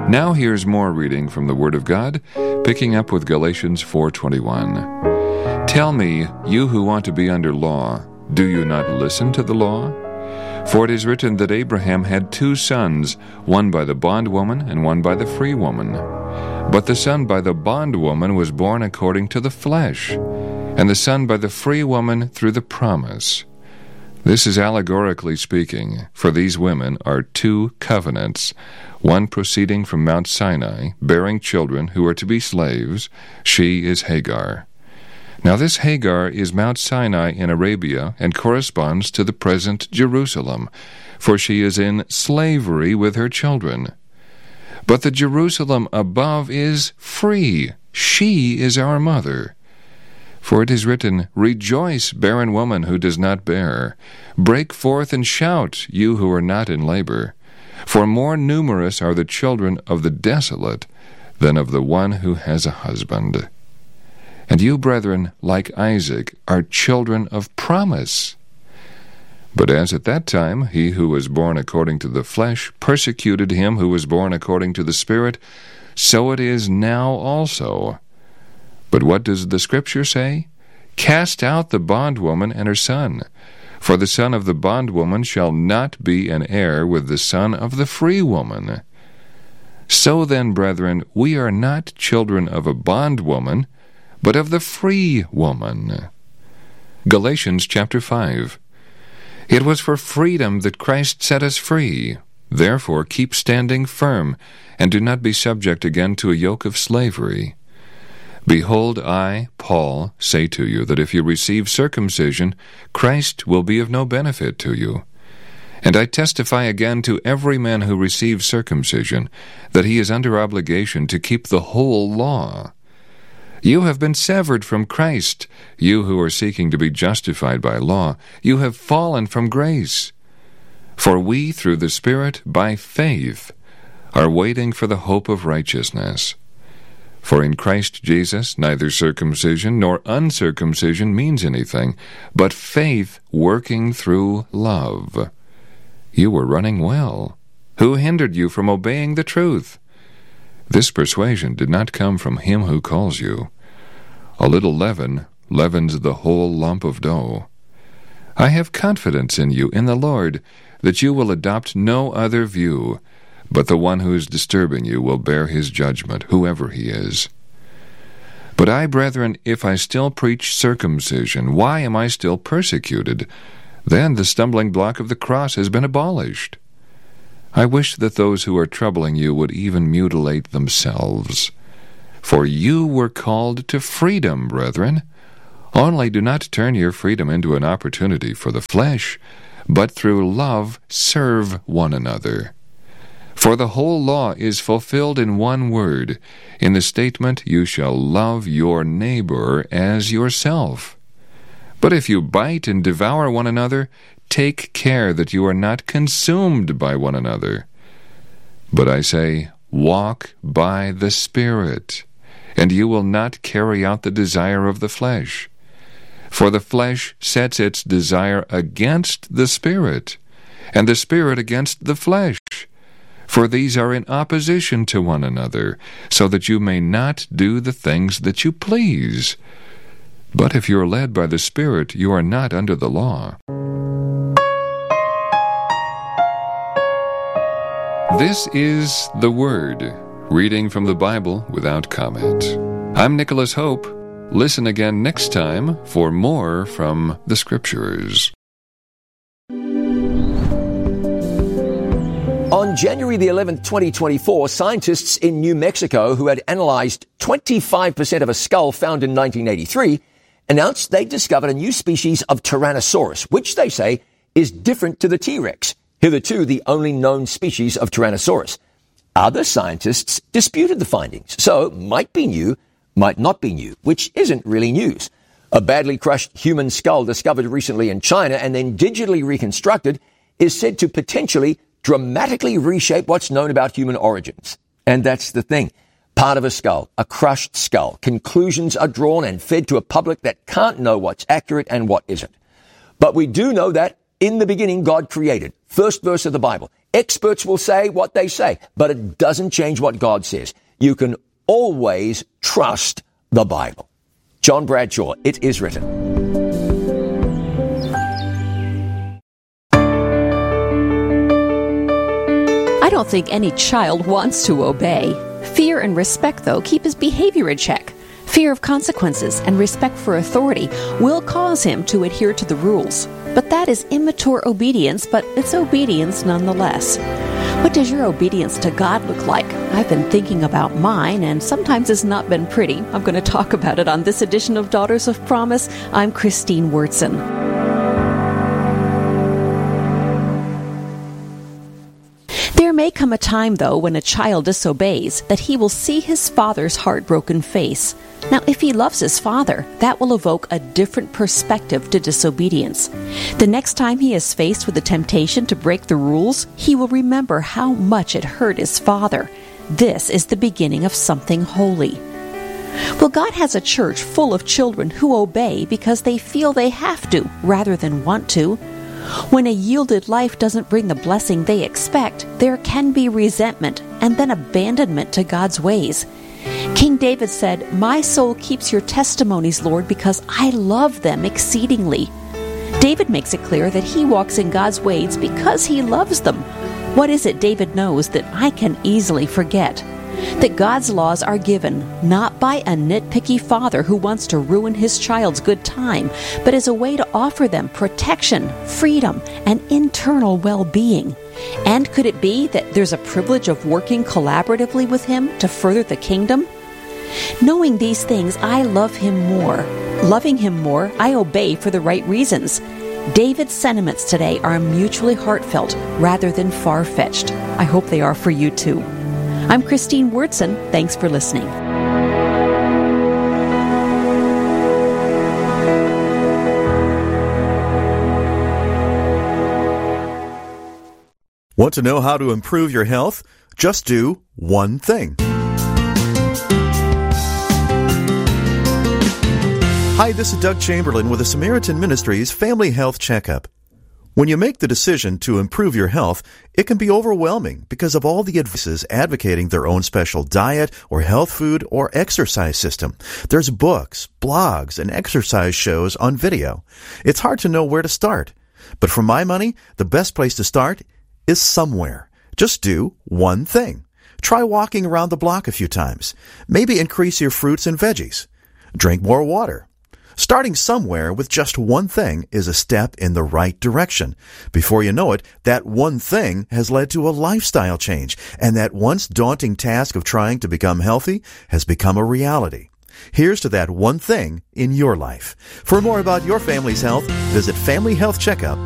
Now here's more reading from the Word of God, picking up with Galatians 4:21. Tell me, you who want to be under law, do you not listen to the law? For it is written that Abraham had 2 sons, one by the bondwoman and one by the free woman. But the son by the bondwoman was born according to the flesh, and the son by the free woman through the promise. This is allegorically speaking, for these women are 2 covenants, one proceeding from Mount Sinai, bearing children who are to be slaves. She is Hagar. Now this Hagar is Mount Sinai in Arabia and corresponds to the present Jerusalem, for she is in slavery with her children. But the Jerusalem above is free. She is our mother. For it is written, Rejoice, barren woman who does not bear. Break forth and shout, you who are not in labor. For more numerous are the children of the desolate than of the one who has a husband. And you, brethren, like Isaac, are children of promise. But as at that time he who was born according to the flesh persecuted him who was born according to the Spirit, so it is now also. But what does the Scripture say? Cast out the bondwoman and her son, for the son of the bondwoman shall not be an heir with the son of the free woman. So then, brethren, we are not children of a bondwoman, but of the free woman. Galatians chapter 5. It was for freedom that Christ set us free. Therefore keep standing firm, and do not be subject again to a yoke of slavery. Behold, I, Paul, say to you that if you receive circumcision, Christ will be of no benefit to you. And I testify again to every man who receives circumcision, that he is under obligation to keep the whole law. You have been severed from Christ, you who are seeking to be justified by law. You have fallen from grace. For we, through the Spirit, by faith, are waiting for the hope of righteousness. For in Christ Jesus neither circumcision nor uncircumcision means anything, but faith working through love. You were running well. Who hindered you from obeying the truth? This persuasion did not come from him who calls you. A little leaven leavens the whole lump of dough. I have confidence in you, in the Lord, that you will adopt no other view, but the one who is disturbing you will bear his judgment, whoever he is. But I, brethren, if I still preach circumcision, why am I still persecuted? Then the stumbling block of the cross has been abolished. I wish that those who are troubling you would even mutilate themselves. For you were called to freedom, brethren. Only do not turn your freedom into an opportunity for the flesh, but through love serve one another. For the whole law is fulfilled in one word, in the statement, you shall love your neighbor as yourself. But if you bite and devour one another, take care that you are not consumed by one another. But I say, walk by the Spirit, and you will not carry out the desire of the flesh. For the flesh sets its desire against the Spirit, and the Spirit against the flesh. For these are in opposition to one another, so that you may not do the things that you please. But if you are led by the Spirit, you are not under the law. This is the Word, reading from the Bible without comment. I'm Nicholas Hope. Listen again next time for more from the Scriptures. On January the 11th, 2024, scientists in New Mexico who had analyzed 25% of a skull found in 1983 announced they discovered a new species of Tyrannosaurus, which they say is different to the T-Rex, hitherto the only known species of Tyrannosaurus. Other scientists disputed the findings, so might be new, might not be new, which isn't really news. A badly crushed human skull discovered recently in China and then digitally reconstructed is said to potentially dramatically reshape what's known about human origins. And that's the thing. Part of a skull, a crushed skull. Conclusions are drawn and fed to a public that can't know what's accurate and what isn't. But we do know that in the beginning God created. First verse of the Bible. Experts will say what they say, but it doesn't change what God says. You can always trust the Bible. John Bradshaw, It Is Written. I don't think any child wants to obey. Fear and respect, though, keep his behavior in check. Fear of consequences and respect for authority will cause him to adhere to the rules. But that is immature obedience, but it's obedience nonetheless. What does your obedience to God look like? I've been thinking about mine, and sometimes it's not been pretty. I'm going to talk about it on this edition of Daughters of Promise. I'm Christine Wurtson. There may come a time, though, when a child disobeys, that he will see his father's heartbroken face. Now, if he loves his father, that will evoke a different perspective to disobedience. The next time he is faced with the temptation to break the rules, he will remember how much it hurt his father. This is the beginning of something holy. Well, God has a church full of children who obey because they feel they have to, rather than want to. When a yielded life doesn't bring the blessing they expect, there can be resentment and then abandonment to God's ways. King David said, "My soul keeps your testimonies, Lord, because I love them exceedingly." David makes it clear that he walks in God's ways because he loves them. What is it David knows that I can easily forget? That God's laws are given not by a nitpicky father who wants to ruin his child's good time, but as a way to offer them protection, freedom, and internal well-being. And could it be that there's a privilege of working collaboratively with him to further the kingdom? Knowing these things, I love him more. Loving him more, I obey for the right reasons. David's sentiments today are mutually heartfelt rather than far-fetched. I hope they are for you too. I'm Christine Wurtson. Thanks for listening. Want to know how to improve your health? Just do one thing. Hi, this is Doug Chamberlain with the Samaritan Ministries Family Health Checkup. When you make the decision to improve your health, it can be overwhelming because of all the advices advocating their own special diet or health food or exercise system. There's books, blogs, and exercise shows on video. It's hard to know where to start. But for my money, the best place to start is somewhere. Just do one thing. Try walking around the block a few times. Maybe increase your fruits and veggies. Drink more water. Starting somewhere with just one thing is a step in the right direction. Before you know it, that one thing has led to a lifestyle change, and that once daunting task of trying to become healthy has become a reality. Here's to that one thing in your life. For more about your family's health, visit familyhealthcheckup.com.